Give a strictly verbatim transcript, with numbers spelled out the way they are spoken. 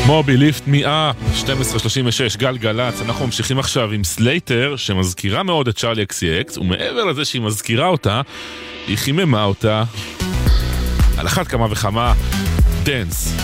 מובי ליפט מי אפ, שתים עשרה שלושים ושש, גל גלץ. אנחנו ממשיכים עכשיו עם סלייטר, שמזכירה מאוד את צ'ארלי אקס סי אקס, ומעבר לזה שהיא מזכירה אותה, היא חיממה אותה על אחת כמה וכמה. דנס.